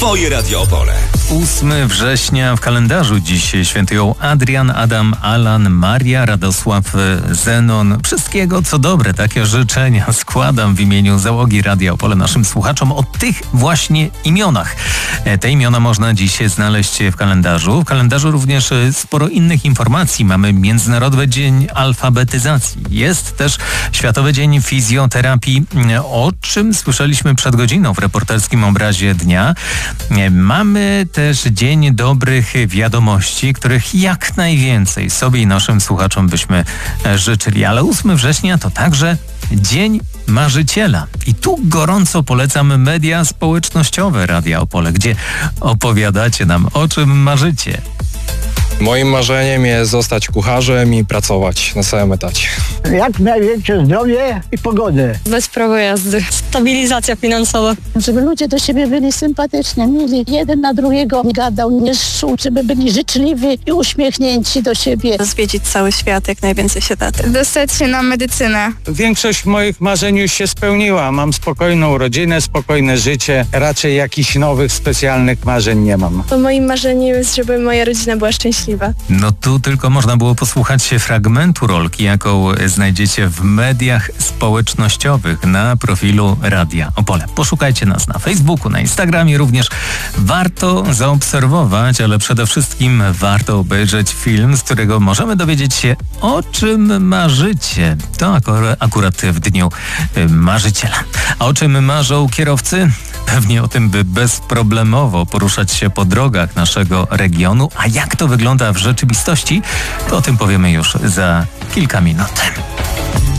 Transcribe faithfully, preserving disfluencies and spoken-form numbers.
Twoje Radio Opole. ósmego września w kalendarzu dziś świętują Adrian, Adam, Alan, Maria, Radosław, Zenon. Wszystkiego co dobre, takie życzenia składam w imieniu załogi Radia Opole naszym słuchaczom o tych właśnie imionach. Te imiona można dziś znaleźć w kalendarzu. W kalendarzu również sporo innych informacji. Mamy Międzynarodowy Dzień Alfabetyzacji. Jest też Światowy Dzień Fizjoterapii, o czym słyszeliśmy przed godziną w reporterskim obrazie dnia. Mamy też Dzień Dobrych Wiadomości, których jak najwięcej sobie i naszym słuchaczom byśmy życzyli. Ale ósmego września to także Dzień Marzyciela. I tu gorąco polecam media społecznościowe Radia Opole, gdzie opowiadacie nam, o czym marzycie. Moim marzeniem jest zostać kucharzem i pracować na całym etacie. Jak największe zdrowie i pogodę. Bez prawa jazdy. Stabilizacja finansowa. Żeby ludzie do siebie byli sympatyczni, mieli jeden na drugiego nie gadał, nie szczuł, żeby byli życzliwi i uśmiechnięci do siebie. Zwiedzić cały świat, jak najwięcej się da. Dostać się na medycynę. Większość moich marzeń już się spełniła. Mam spokojną rodzinę, spokojne życie. Raczej jakichś nowych, specjalnych marzeń nie mam. To moim marzeniem jest, żeby moja rodzina była szczęśliwa. No tu tylko można było posłuchać się fragmentu rolki, jaką znajdziecie w mediach społecznościowych na profilu Radia Opole. Poszukajcie nas na Facebooku, na Instagramie również. Warto zaobserwować, ale przede wszystkim warto obejrzeć film, z którego możemy dowiedzieć się, o czym marzycie. To akurat w dniu marzyciela. A o czym marzą kierowcy? Pewnie o tym, by bezproblemowo poruszać się po drogach naszego regionu. A jak to wygląda w rzeczywistości, to o tym powiemy już za kilka minut.